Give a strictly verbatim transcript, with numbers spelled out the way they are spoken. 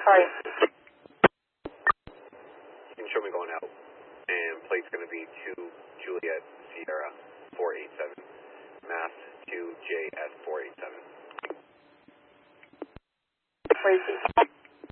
Sorry. You can show me going out. And plate's going to be two Juliet Sierra.